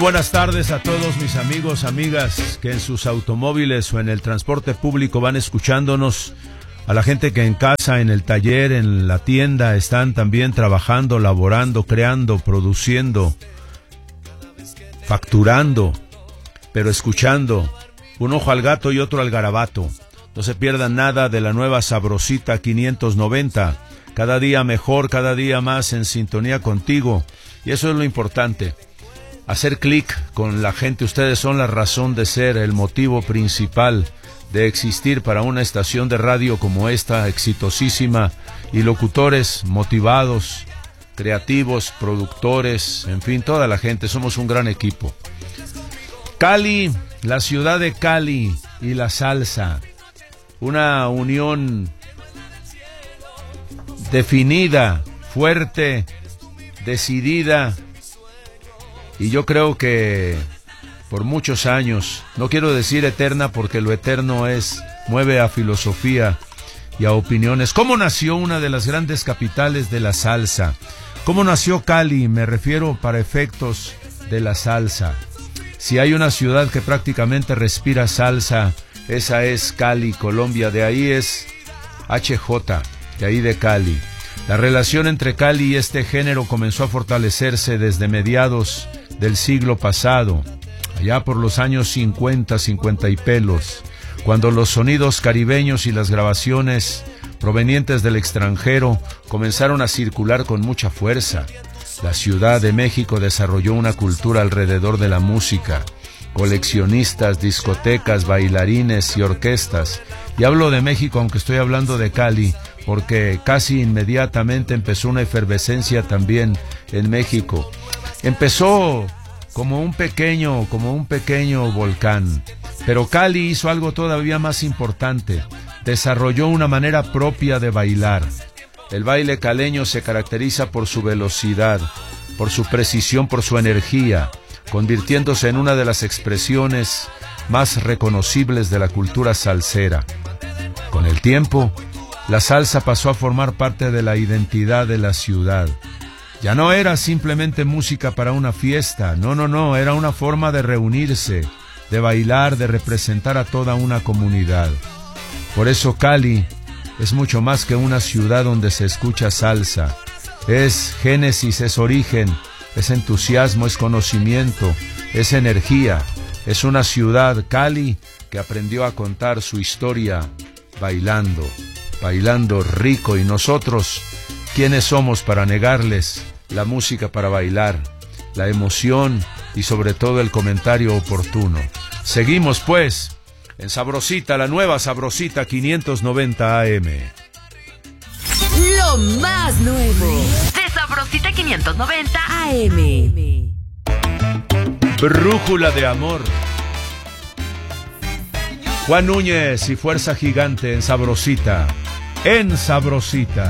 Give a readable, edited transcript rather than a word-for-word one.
Buenas tardes a todos mis amigos, amigas que en sus automóviles o en el transporte público van escuchándonos, a la gente que en casa, en el taller, en la tienda están también trabajando, laborando, creando, produciendo, facturando, pero escuchando. Un ojo al gato y otro al garabato. No se pierdan nada de la nueva Sabrosita 590. Cada día mejor, cada día más en sintonía contigo. Y eso es lo importante. Hacer clic con la gente. Ustedes son la razón de ser, el motivo principal de existir para una estación de radio como esta, exitosísima, y locutores motivados, creativos, productores, en fin, toda la gente. Somos un gran equipo. Cali, la ciudad de Cali y la salsa. Una unión definida, fuerte, decidida, y yo creo que por muchos años, no quiero decir eterna porque lo eterno mueve a filosofía y a opiniones. ¿Cómo nació una de las grandes capitales de la salsa? ¿Cómo nació Cali? Me refiero para efectos de la salsa. Si hay una ciudad que prácticamente respira salsa, esa es Cali, Colombia. De ahí es HJ, de ahí de Cali. La relación entre Cali y este género comenzó a fortalecerse desde mediados del siglo pasado, allá por los años 50 y pelos, cuando los sonidos caribeños y las grabaciones provenientes del extranjero comenzaron a circular con mucha fuerza. La Ciudad de México desarrolló una cultura alrededor de la música, coleccionistas, discotecas, bailarines y orquestas. Y hablo de México, aunque estoy hablando de Cali, porque casi inmediatamente empezó una efervescencia también en México. Empezó como un pequeño volcán, pero Cali hizo algo todavía más importante. Desarrolló una manera propia de bailar. El baile caleño se caracteriza por su velocidad, por su precisión, por su energía, convirtiéndose en una de las expresiones más reconocibles de la cultura salsera. Con el tiempo, la salsa pasó a formar parte de la identidad de la ciudad. Ya no era simplemente música para una fiesta, no, era una forma de reunirse, de bailar, de representar a toda una comunidad. Por eso Cali es mucho más que una ciudad donde se escucha salsa. Es génesis, es origen, es entusiasmo, es conocimiento, es energía. Es una ciudad, Cali, que aprendió a contar su historia bailando rico. Y nosotros, ¿quiénes somos para negarles la música para bailar, la emoción y sobre todo el comentario oportuno? Seguimos pues en Sabrosita, la nueva Sabrosita 590 AM. Lo más nuevo de Sabrosita 590 AM. Brújula de amor. Juan Núñez y Fuerza Gigante en Sabrosita. En Sabrosita.